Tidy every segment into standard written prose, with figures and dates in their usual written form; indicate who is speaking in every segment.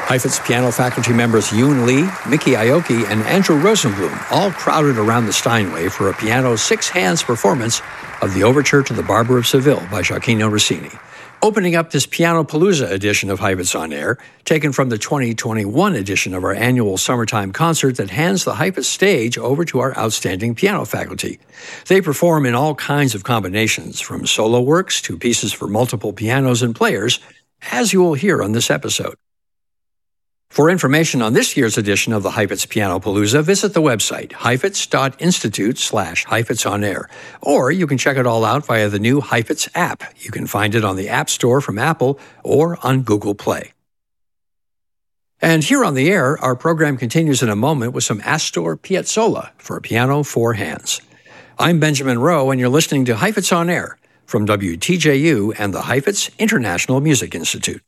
Speaker 1: Heifetz piano faculty members Yoon Lee, Miki Aoki, and Andrew Rosenblum all crowded around the Steinway for a piano six-hands performance of the Overture to the Barber of Seville by Gioacchino Rossini. Opening up this Pianopalooza edition of Heifetz on Air, taken from the 2021 edition of our annual summertime concert that hands the Heifetz stage over to our outstanding piano faculty. They perform in all kinds of combinations, from solo works to pieces for multiple pianos and players, as you will hear on this episode. For information on this year's edition of the Heifetz Pianopalooza, visit the website, heifetz.institute/HeifetzOnAir, or you can check it all out via the new Heifetz app. You can find it on the App Store from Apple or on Google Play. And here on the air, our program continues in a moment with some Astor Piazzolla for piano, four hands. I'm Benjamin Rowe, and you're listening to Heifetz on Air from WTJU and the Heifetz International Music Institute.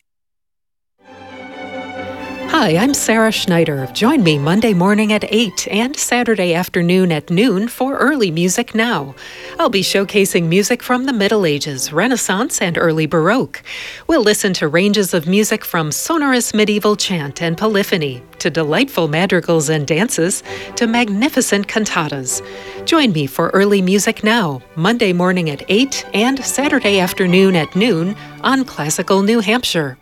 Speaker 2: Hi, I'm Sarah Schneider. Join me Monday morning at 8 and Saturday afternoon at noon for Early Music Now. I'll be showcasing music from the Middle Ages, Renaissance, and early Baroque. We'll listen to ranges of music from sonorous medieval chant and polyphony, to delightful madrigals and dances, to magnificent cantatas. Join me for Early Music Now, Monday morning at 8 and Saturday afternoon at noon on Classical New Hampshire.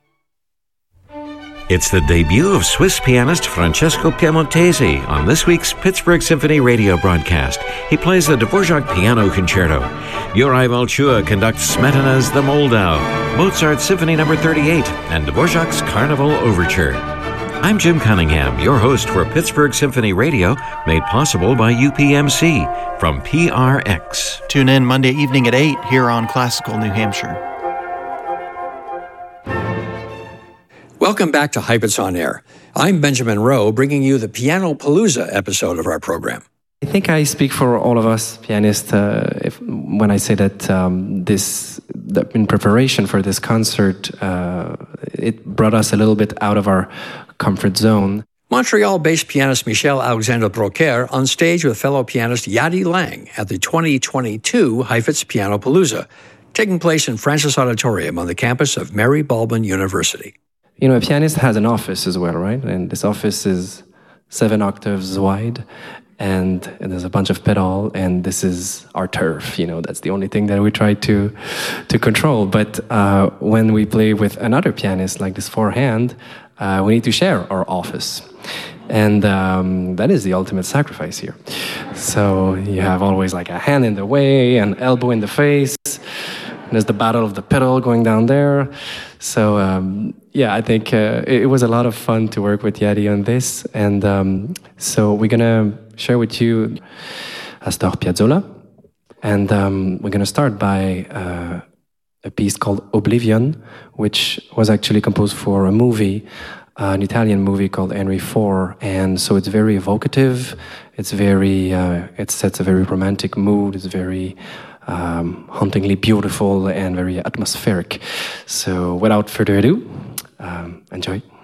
Speaker 3: It's the debut of Swiss pianist Francesco Piemontesi on this week's Pittsburgh Symphony radio broadcast. He plays the Dvorak Piano Concerto. Juraj Valchua conducts Smetana's The Moldau, Mozart's Symphony No. 38, and Dvorak's Carnival Overture. I'm Jim Cunningham, your host for Pittsburgh Symphony Radio, made possible by UPMC from PRX.
Speaker 4: Tune in Monday evening at 8 here on Classical New Hampshire.
Speaker 1: Welcome back to Heifetz on Air. I'm Benjamin Rowe, bringing you the Pianopalooza episode of our program.
Speaker 5: I think I speak for all of us pianists when I say that in preparation for this concert, it brought us a little bit out of our comfort zone.
Speaker 1: Montreal-based pianist Michel-Alexandre Brocaire on stage with fellow pianist Yadi Lang at the 2022 Heifetz Pianopalooza, taking place in Francis Auditorium on the campus of Mary Baldwin University.
Speaker 5: You know, a pianist has an office as well, right? And this office is 7 octaves wide, and there's a bunch of pedal, and this is our turf. You know, that's the only thing that we try to control. But when we play with another pianist, like this four-hand, we need to share our office. And that is the ultimate sacrifice here. So you have always like a hand in the way, an elbow in the face. There's the battle of the pedal going down there. So, I think it was a lot of fun to work with Yadi on this. And so we're going to share with you Astor Piazzolla. And we're going to start by a piece called Oblivion, which was actually composed for a movie, an Italian movie called Henry IV. And so it's very evocative. It's very, it sets a very romantic mood. It's very hauntingly beautiful and very atmospheric. So without further ado, enjoy.